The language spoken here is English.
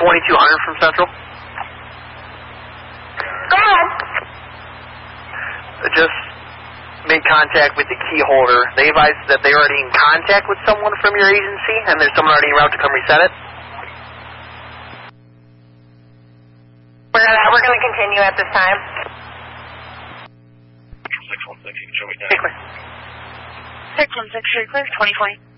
2200 from Central. Go ahead. Just made contact with the key holder. They advised that they're already in contact with someone from your agency, and there's someone already en route to come reset it. We're going to continue at this time. 616, show me 616, clear, 2020.